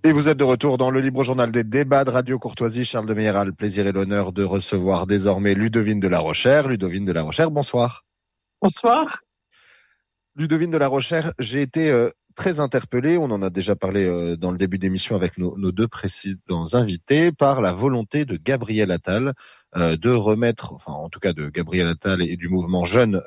Et vous êtes de retour dans le Libre Journal des débats de Radio Courtoisie. Charles de Meyer a le plaisir et l'honneur de recevoir désormais Ludovine de la Rochère. Ludovine de la Rochère, bonsoir. Bonsoir. Ludovine de la Rochère, j'ai été très interpellé, on en a déjà parlé dans le début d'émission avec nos deux précédents invités, par la volonté de Gabriel Attal de remettre, enfin en tout cas de Gabriel Attal et du mouvement jeune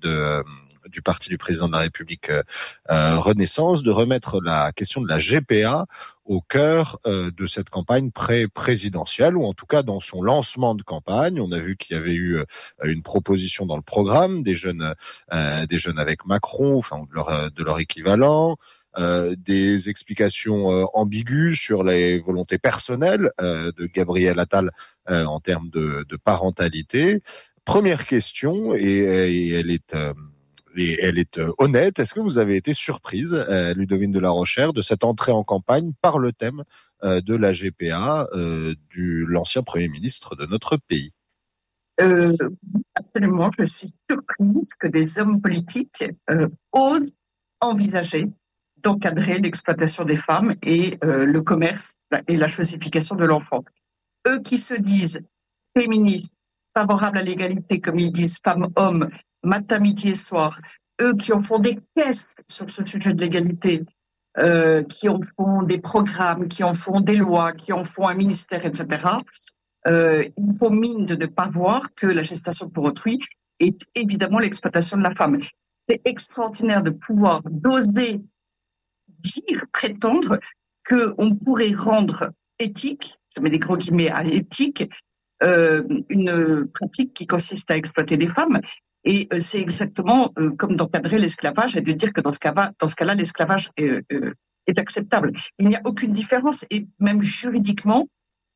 du parti du président de la République Renaissance, de remettre la question de la GPA au cœur de cette campagne pré-présidentielle, ou en tout cas dans son lancement de campagne. On a vu qu'il y avait eu une proposition dans le programme des jeunes avec Macron, enfin de leur équivalent, des explications ambiguës sur les volontés personnelles de Gabriel Attal en termes de parentalité. Première question, et elle est honnête. Est-ce que vous avez été surprise, Ludovine de la Rochère, de cette entrée en campagne par le thème de la GPA de l'ancien Premier ministre de notre pays? Absolument, je suis surprise que des hommes politiques osent envisager d'encadrer l'exploitation des femmes et le commerce et la chosification de l'enfant. Eux qui se disent féministes, favorables à l'égalité, comme ils disent, femmes-hommes, matin, midi et soir, eux qui en font des caisses sur ce sujet de l'égalité, qui en font des programmes, qui en font des lois, qui en font un ministère, etc., il faut mine de ne pas voir que la gestation pour autrui est évidemment l'exploitation de la femme. C'est extraordinaire de pouvoir d'oser dire, prétendre qu'on pourrait rendre éthique, je mets des gros guillemets à éthique, une pratique qui consiste à exploiter des femmes. Et c'est exactement comme d'encadrer l'esclavage et de dire que dans ce cas-là, l'esclavage est acceptable. Il n'y a aucune différence et même juridiquement,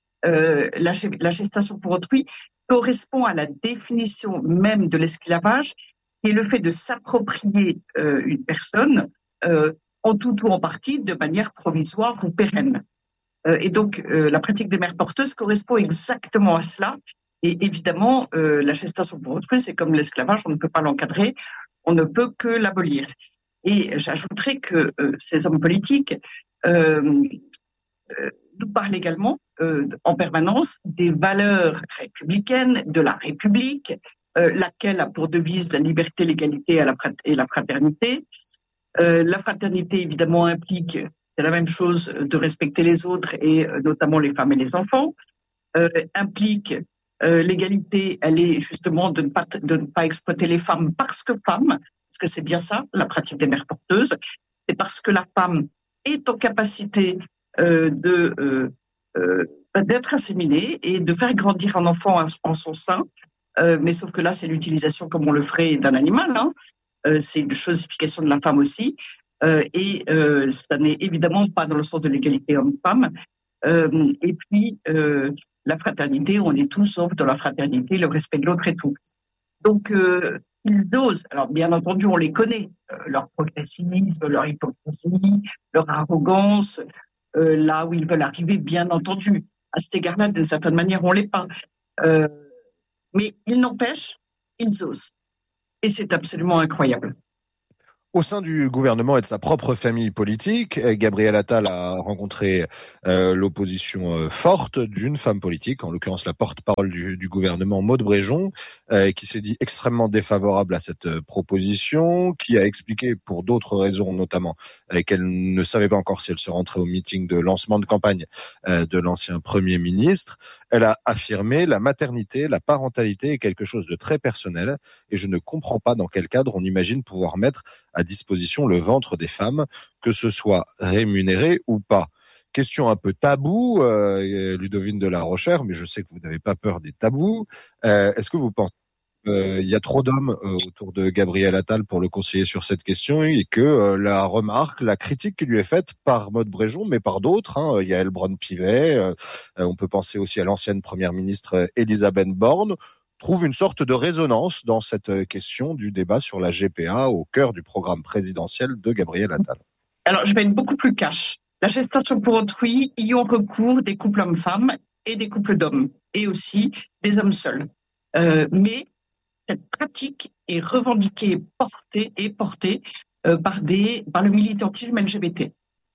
la gestation pour autrui correspond à la définition même de l'esclavage, qui est le fait de s'approprier une personne en tout ou en partie de manière provisoire ou pérenne. Et donc, la pratique des mères porteuses correspond exactement à cela. Et évidemment, la gestation pour autrui, c'est comme l'esclavage, on ne peut pas l'encadrer, on ne peut que l'abolir. Et j'ajouterais que ces hommes politiques nous parlent également en permanence des valeurs républicaines, de la République, laquelle a pour devise la liberté, l'égalité et la fraternité. La fraternité, évidemment, implique, c'est la même chose, de respecter les autres et notamment les femmes et les enfants. Implique l'égalité, elle est justement de ne pas exploiter les femmes parce que c'est bien ça, la pratique des mères porteuses. C'est parce que la femme est en capacité d'être inséminée et de faire grandir un enfant en son sein. Mais sauf que là, c'est l'utilisation comme on le ferait d'un animal, hein. C'est une chosification de la femme aussi, et ça n'est évidemment pas dans le sens de l'égalité homme-femme. Et puis, la fraternité, on est tous sauf dans la fraternité, le respect de l'autre et tout. Donc, ils osent, alors bien entendu, on les connaît, leur progressisme, leur hypocrisie, leur arrogance, là où ils veulent arriver, bien entendu. À cet égard-là, d'une certaine manière, on l'est pas. Mais il n'empêche, ils osent. Et c'est absolument incroyable. Au sein du gouvernement et de sa propre famille politique, Gabriel Attal a rencontré l'opposition forte d'une femme politique, en l'occurrence la porte-parole du gouvernement, Maud Bréjon, qui s'est dit extrêmement défavorable à cette proposition, qui a expliqué pour d'autres raisons, notamment qu'elle ne savait pas encore si elle se rentrait au meeting de lancement de campagne de l'ancien Premier ministre. Elle a affirmé la maternité, la parentalité est quelque chose de très personnel et je ne comprends pas dans quel cadre on imagine pouvoir mettre à disposition le ventre des femmes, que ce soit rémunéré ou pas. Question un peu tabou, Ludovine de la Rochère, mais je sais que vous n'avez pas peur des tabous. Est-ce que vous pensez qu'il y a trop d'hommes autour de Gabriel Attal pour le conseiller sur cette question et que la remarque, la critique qui lui est faite par Maud Bréjon, mais par d'autres, hein, Yaël Braun-Pivet, on peut penser aussi à l'ancienne première ministre Elisabeth Borne, trouve une sorte de résonance dans cette question du débat sur la GPA au cœur du programme présidentiel de Gabriel Attal? Alors, je vais être beaucoup plus cash. La gestation pour autrui, y ont recours des couples hommes-femmes et des couples d'hommes, et aussi des hommes seuls. Mais cette pratique est revendiquée, portée par le militantisme LGBT.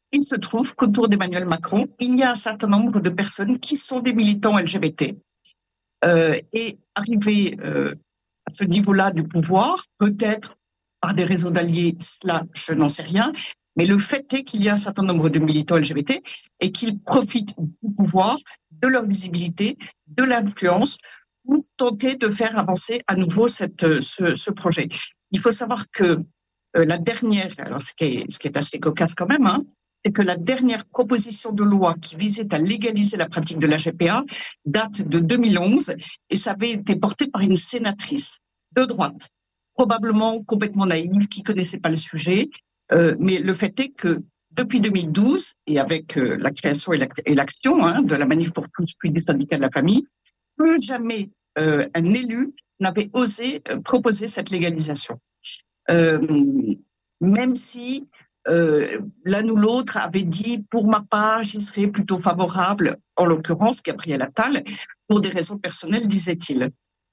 il se trouve qu'autour d'Emmanuel Macron, il y a un certain nombre de personnes qui sont des militants LGBT. Et arriver à ce niveau-là du pouvoir, peut-être par des réseaux d'alliés, cela, je n'en sais rien, mais le fait est qu'il y a un certain nombre de militants LGBT et qu'ils profitent du pouvoir, de leur visibilité, de l'influence, pour tenter de faire avancer à nouveau ce projet. Il faut savoir que la dernière, alors ce qui est assez cocasse quand même, hein, c'est que la dernière proposition de loi qui visait à légaliser la pratique de la GPA date de 2011 et ça avait été porté par une sénatrice de droite, probablement complètement naïve, qui connaissait pas le sujet, mais le fait est que depuis 2012, et avec la création et l'action de la Manif pour tous, puis du syndicat de la famille, plus jamais un élu n'avait osé proposer cette légalisation. Même si l'un ou l'autre avait dit, pour ma part, j'y serais plutôt favorable, en l'occurrence Gabriel Attal, pour des raisons personnelles, disait-il.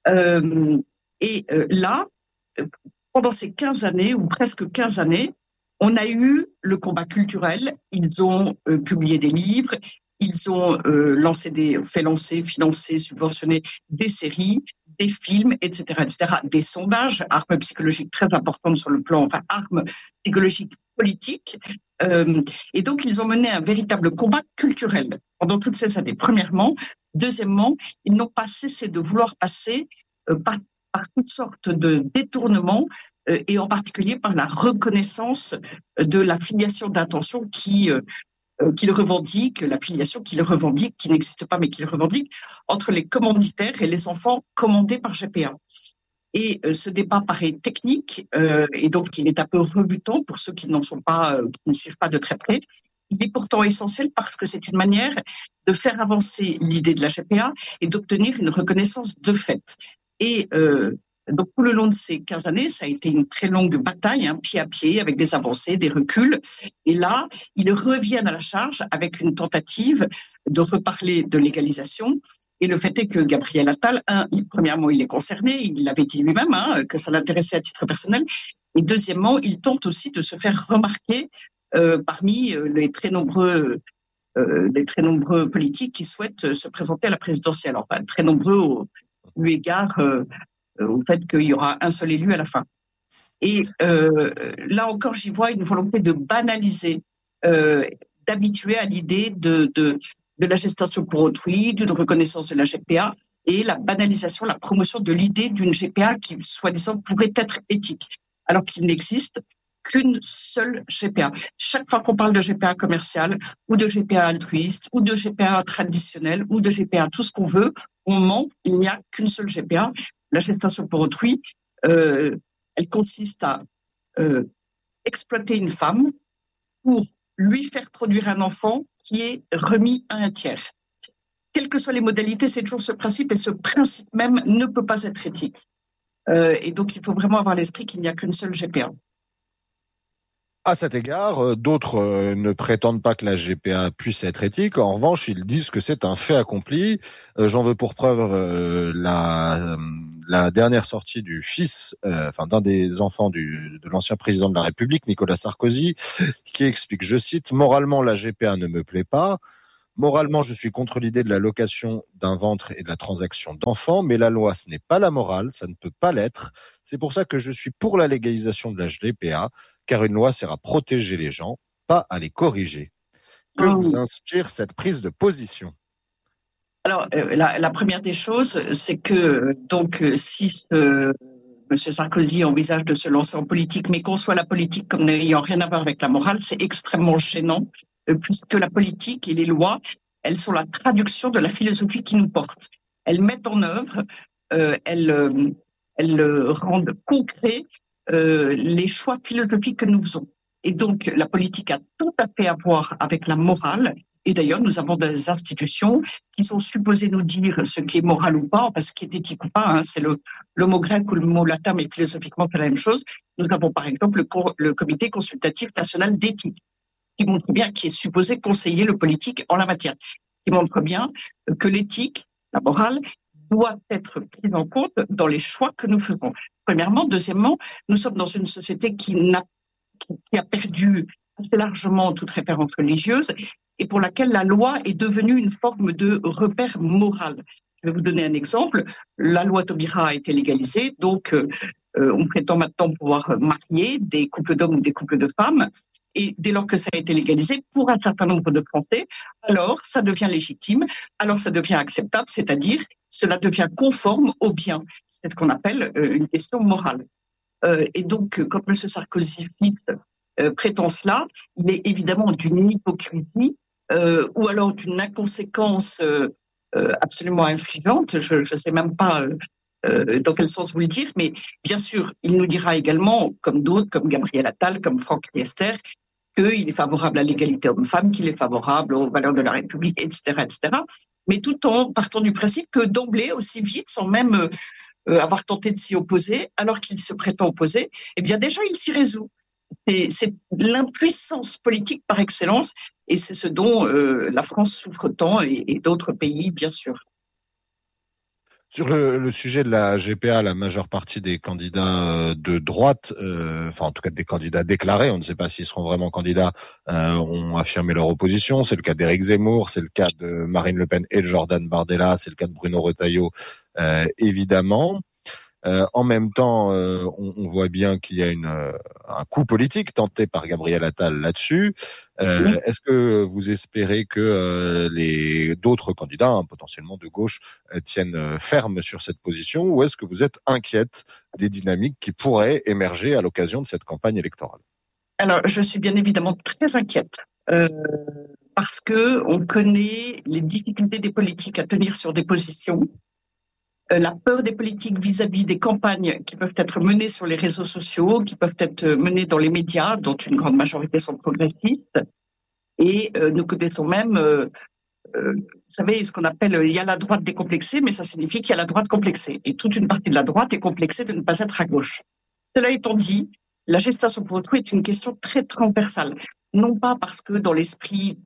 Là, pendant ces 15 années, ou presque 15 années, on a eu le combat culturel, ils ont publié des livres, ils ont fait lancer, financer, subventionner des séries, des films, etc., des sondages, armes psychologiques très importantes sur le plan, armes psychologiques politiques. Et donc, ils ont mené un véritable combat culturel pendant toutes ces années, premièrement. Deuxièmement, ils n'ont pas cessé de vouloir passer par toutes sortes de détournements et en particulier par la reconnaissance de la filiation d'intention qu'il revendique, la filiation qu'il revendique, qui n'existe pas mais qu'il revendique, entre les commanditaires et les enfants commandés par GPA. Et ce débat paraît technique et donc il est un peu rebutant pour ceux qui n'en sont pas, qui ne suivent pas de très près. Il est pourtant essentiel parce que c'est une manière de faire avancer l'idée de la GPA et d'obtenir une reconnaissance de fait. Et donc, tout le long de ces 15 années, ça a été une très longue bataille, pied à pied, avec des avancées, des reculs. Et là, ils reviennent à la charge avec une tentative de reparler de légalisation. Et le fait est que Gabriel Attal, premièrement, il est concerné, il l'avait dit lui-même, que ça l'intéressait à titre personnel. Et deuxièmement, il tente aussi de se faire remarquer parmi les très nombreux politiques qui souhaitent se présenter à la présidentielle. Enfin, très nombreux eu égard au fait qu'il y aura un seul élu à la fin. Et là encore, j'y vois une volonté de banaliser, d'habituer à l'idée de la gestation pour autrui, d'une reconnaissance de la GPA, et la banalisation, la promotion de l'idée d'une GPA qui, soi-disant, pourrait être éthique, alors qu'il n'existe qu'une seule GPA. Chaque fois qu'on parle de GPA commerciale, ou de GPA altruiste, ou de GPA traditionnelle, ou de GPA tout ce qu'on veut, on ment, il n'y a qu'une seule GPA. La gestation pour autrui, elle consiste à exploiter une femme pour lui faire produire un enfant qui est remis à un tiers. Quelles que soient les modalités, c'est toujours ce principe, et ce principe même ne peut pas être éthique. Et donc, il faut vraiment avoir à l'esprit qu'il n'y a qu'une seule GPA. À cet égard, d'autres ne prétendent pas que la GPA puisse être éthique. En revanche, ils disent que c'est un fait accompli. J'en veux pour preuve la dernière sortie du fils, d'un des enfants de l'ancien président de la République, Nicolas Sarkozy, qui explique, je cite, « Moralement, la GPA ne me plaît pas. Moralement, je suis contre l'idée de la location d'un ventre et de la transaction d'enfants, mais la loi, ce n'est pas la morale, ça ne peut pas l'être. C'est pour ça que je suis pour la légalisation de la GPA, car une loi sert à protéger les gens, pas à les corriger. » Que vous inspire cette prise de position? Alors, la première des choses, c'est que si M. Sarkozy envisage de se lancer en politique, mais conçoit la politique comme n'ayant rien à voir avec la morale, c'est extrêmement gênant, puisque la politique et les lois, elles sont la traduction de la philosophie qui nous porte. Elles mettent en œuvre, elles rendent concrets les choix philosophiques que nous faisons. Et donc, la politique a tout à fait à voir avec la morale. Et d'ailleurs, nous avons des institutions qui sont supposées nous dire ce qui est moral ou pas, parce ce qui est éthique ou pas, c'est le mot grec ou le mot latin, mais philosophiquement, c'est la même chose. Nous avons par exemple le Comité consultatif national d'éthique, qui est supposé conseiller le politique en la matière, qui montre bien que l'éthique, la morale, doit être prise en compte dans les choix que nous faisons. Premièrement. Deuxièmement, nous sommes dans une société qui a perdu assez largement toute référence religieuse et pour laquelle la loi est devenue une forme de repère moral. Je vais vous donner un exemple. La loi Taubira a été légalisée, donc on prétend maintenant pouvoir marier des couples d'hommes ou des couples de femmes. Et dès lors que ça a été légalisé, pour un certain nombre de Français, alors ça devient légitime, alors ça devient acceptable, c'est-à-dire cela devient conforme au bien. C'est ce qu'on appelle une question morale. Et donc, quand M. Sarkozy prétend cela, il est évidemment d'une hypocrisie ou alors d'une inconséquence absolument infligeante. Je ne sais même pas dans quel sens vous le dire, mais bien sûr, il nous dira également, comme d'autres, comme Gabriel Attal, comme Franck Riester, qu'il est favorable à l'égalité homme-femme, qu'il est favorable aux valeurs de la République, etc., etc. Mais tout en partant du principe que d'emblée, aussi vite, sans même avoir tenté de s'y opposer, alors qu'il se prétend opposer, eh bien déjà, il s'y résout. C'est l'impuissance politique par excellence, et c'est ce dont la France souffre tant, et d'autres pays, bien sûr. Sur le sujet de la GPA, la majeure partie des candidats de droite, enfin en tout cas des candidats déclarés, on ne sait pas s'ils seront vraiment candidats, ont affirmé leur opposition. C'est le cas d'Éric Zemmour, c'est le cas de Marine Le Pen et de Jordan Bardella, c'est le cas de Bruno Retailleau, évidemment. En même temps, on voit bien qu'il y a un coup politique tenté par Gabriel Attal là-dessus. Oui. Est-ce que vous espérez que les d'autres candidats, potentiellement de gauche, tiennent ferme sur cette position, ou est-ce que vous êtes inquiète des dynamiques qui pourraient émerger à l'occasion de cette campagne électorale? Alors, je suis bien évidemment très inquiète parce que on connaît les difficultés des politiques à tenir sur des positions. La peur des politiques vis-à-vis des campagnes qui peuvent être menées sur les réseaux sociaux, qui peuvent être menées dans les médias, dont une grande majorité sont progressistes. Et nous connaissons même, vous savez, ce qu'on appelle, il y a la droite décomplexée, mais ça signifie qu'il y a la droite complexée. Et toute une partie de la droite est complexée de ne pas être à gauche. Cela étant dit, la gestation pour autrui est une question très transversale. Non pas parce que dans l'esprit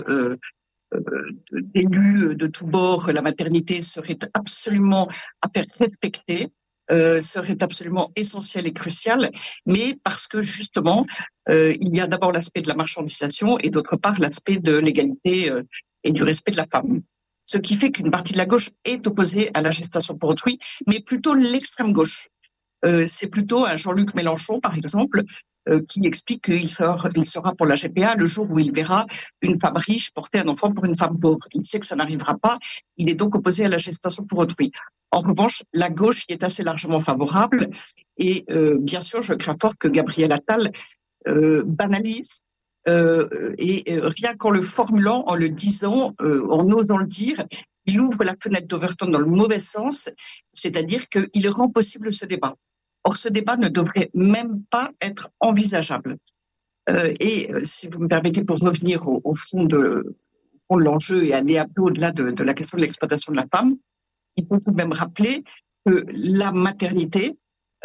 d'élus de tous bords, la maternité serait absolument à faire respecter, serait absolument essentielle et cruciale, mais parce que justement, il y a d'abord l'aspect de la marchandisation et d'autre part l'aspect de l'égalité et du respect de la femme. Ce qui fait qu'une partie de la gauche est opposée à la gestation pour autrui, mais plutôt l'extrême gauche. C'est plutôt un Jean-Luc Mélenchon, par exemple, qui explique qu'il sera pour la GPA le jour où il verra une femme riche porter un enfant pour une femme pauvre. Il sait que ça n'arrivera pas, il est donc opposé à la gestation pour autrui. En revanche, la gauche y est assez largement favorable, et bien sûr, je crains fort que Gabriel Attal banalise, et rien qu'en le formulant, en le disant, en osant le dire, il ouvre la fenêtre d'Overton dans le mauvais sens, c'est-à-dire qu'il rend possible ce débat. Or, ce débat ne devrait même pas être envisageable. Si vous me permettez, pour revenir au fond de l'enjeu et aller un peu au-delà de la question de l'exploitation de la femme, il faut tout de même rappeler que la maternité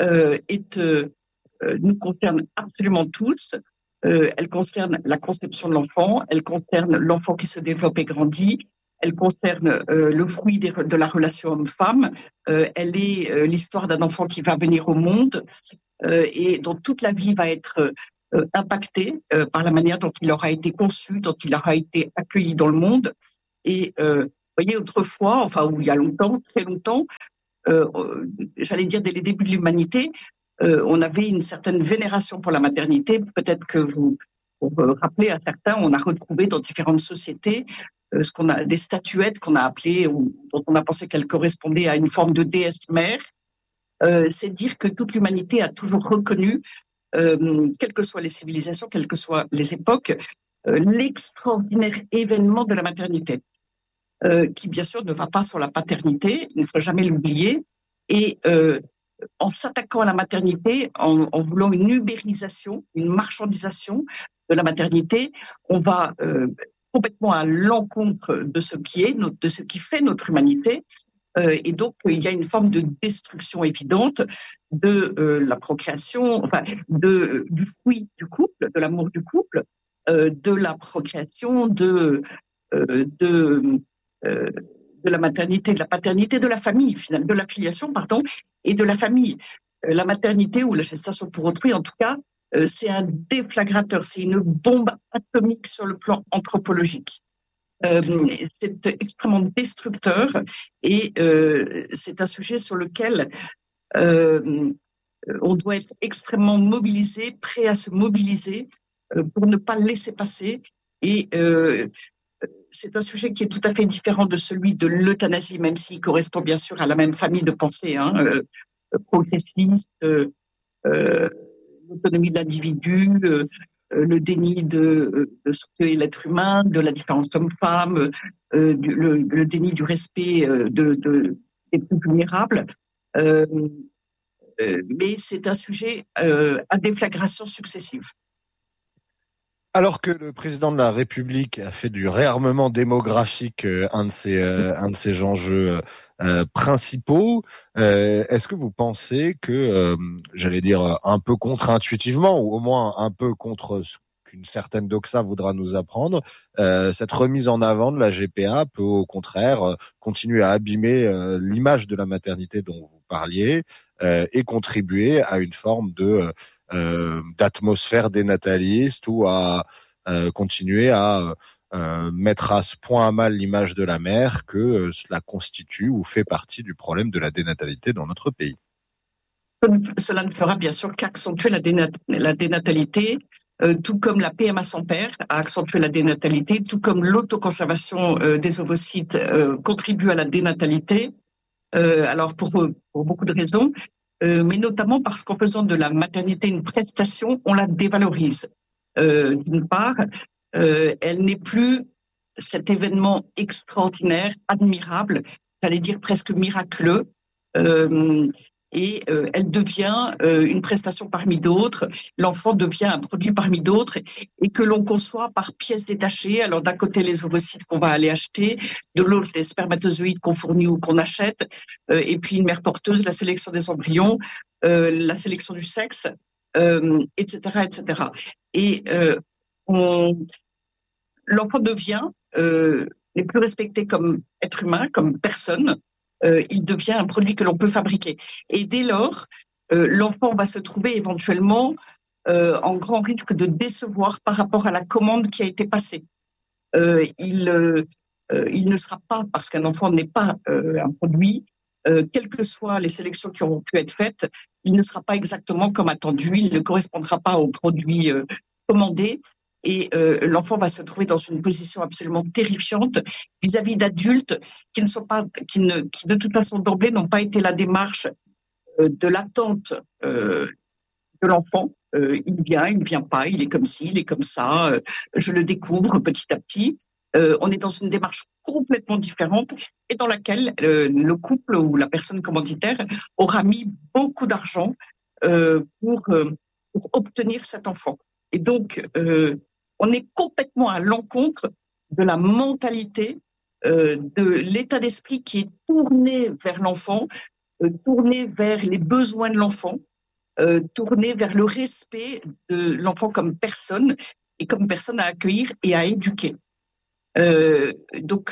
nous concerne absolument tous. Elle concerne la conception de l'enfant, elle concerne l'enfant qui se développe et grandit, elle concerne le fruit de la relation homme-femme, elle est l'histoire d'un enfant qui va venir au monde et dont toute la vie va être impactée par la manière dont il aura été conçu, dont il aura été accueilli dans le monde. Et vous voyez, autrefois, enfin, où il y a longtemps, très longtemps, j'allais dire dès les débuts de l'humanité, on avait une certaine vénération pour la maternité. Peut-être que vous rappelez à certains, on a retrouvé dans différentes sociétés ce qu'on a des statuettes qu'on a appelées, ou dont on a pensé qu'elles correspondaient à une forme de déesse mère. C'est dire que toute l'humanité a toujours reconnu, quelles que soient les civilisations, quelles que soient les époques, l'extraordinaire événement de la maternité, qui bien sûr ne va pas sur la paternité, il ne faut jamais l'oublier. Et en s'attaquant à la maternité, en voulant une ubérisation, une marchandisation de la maternité, on va complètement à l'encontre de ce qui est, de ce qui fait notre humanité. Et donc, il y a une forme de destruction évidente de la procréation, enfin, du fruit du couple, de l'amour du couple, de la procréation, de la maternité, de la paternité, de la famille, finalement, de la filiation, pardon, et de la famille. La maternité ou la gestation pour autrui, en tout cas, c'est un déflagrateur, c'est une bombe atomique sur le plan anthropologique. C'est extrêmement destructeur et c'est un sujet sur lequel on doit être extrêmement mobilisé, prêt à se mobiliser pour ne pas le laisser passer. Et c'est un sujet qui est tout à fait différent de celui de l'euthanasie, même s'il correspond bien sûr à la même famille de pensée, progressiste, l'autonomie de l'individu, le déni de ce qu'est l'être humain, de la différence homme-femme, le déni du respect des plus vulnérables. Mais c'est un sujet à déflagration successive. Alors que le président de la République a fait du réarmement démographique un de ses enjeux principaux, est-ce que vous pensez que, j'allais dire un peu contre-intuitivement, ou au moins un peu contre ce qu'une certaine doxa voudra nous apprendre, cette remise en avant de la GPA peut au contraire continuer à abîmer l'image de la maternité dont vous parliez et contribuer à une forme d'atmosphère dénataliste ou à continuer à mettre à ce point à mal l'image de la mère que cela constitue ou fait partie du problème de la dénatalité dans notre pays. Cela ne fera bien sûr qu'accentuer la dénatalité, tout comme la PMA sans père a accentué la dénatalité, tout comme l'autoconservation des ovocytes contribue à la dénatalité. Alors pour beaucoup de raisons, mais notamment parce qu'en faisant de la maternité une prestation, on la dévalorise. D'une part, elle n'est plus cet événement extraordinaire, admirable, j'allais dire presque miraculeux, et elle devient une prestation parmi d'autres, l'enfant devient un produit parmi d'autres, et que l'on conçoit par pièces détachées. Alors d'un côté les ovocytes qu'on va aller acheter, de l'autre les spermatozoïdes qu'on fournit ou qu'on achète, et puis une mère porteuse, la sélection des embryons, la sélection du sexe, etc., etc. Et l'enfant devient n'est plus respecté comme être humain, comme personne. Il devient un produit que l'on peut fabriquer. Et dès lors, l'enfant va se trouver éventuellement en grand risque de décevoir par rapport à la commande qui a été passée. Il ne sera pas, parce qu'un enfant n'est pas un produit, quelles que soient les sélections qui auront pu être faites, il ne sera pas exactement comme attendu, il ne correspondra pas au produit commandé. Et l'enfant va se trouver dans une position absolument terrifiante vis-à-vis d'adultes qui de toute façon d'emblée n'ont pas été la démarche de l'attente de l'enfant. Il vient pas, il est comme ci, il est comme ça, je le découvre petit à petit. On est dans une démarche complètement différente et dans laquelle le couple ou la personne commanditaire aura mis beaucoup d'argent pour obtenir cet enfant. Et donc, on est complètement à l'encontre de la mentalité, de l'état d'esprit qui est tourné vers l'enfant, tourné vers les besoins de l'enfant, tourné vers le respect de l'enfant comme personne et comme personne à accueillir et à éduquer. Donc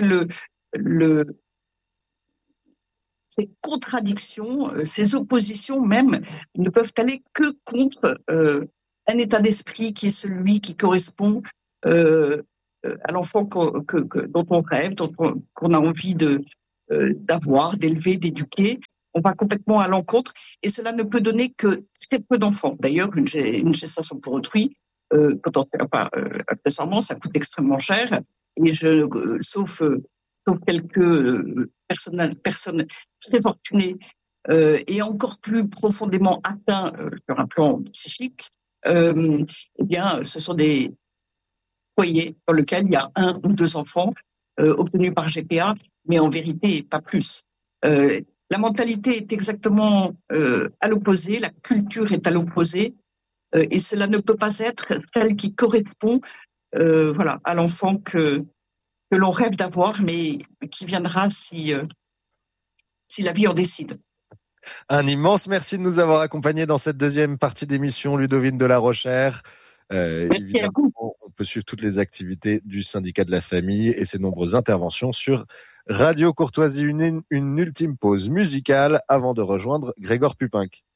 ces contradictions, ces oppositions même ne peuvent aller que contre un état d'esprit qui est celui qui correspond à l'enfant dont on rêve, qu'on a envie d'avoir, d'élever, d'éduquer. On va complètement à l'encontre et cela ne peut donner que très peu d'enfants. D'ailleurs, une gestation pour autrui, accessoirement, ça coûte extrêmement cher. Et sauf quelques personnes très fortunées et encore plus profondément atteintes sur un plan psychique, eh bien, ce sont des foyers dans lesquels il y a 1 ou 2 enfants obtenus par GPA, mais en vérité, pas plus. La mentalité est exactement à l'opposé, la culture est à l'opposé, et cela ne peut pas être celle qui correspond à l'enfant que l'on rêve d'avoir, mais qui viendra si la vie en décide. Un immense merci de nous avoir accompagnés dans cette deuxième partie d'émission, Ludovine de la Rochère. Évidemment, on peut suivre toutes les activités du syndicat de la famille et ses nombreuses interventions sur Radio Courtoisie. Une ultime pause musicale avant de rejoindre Grégoire Pupinck.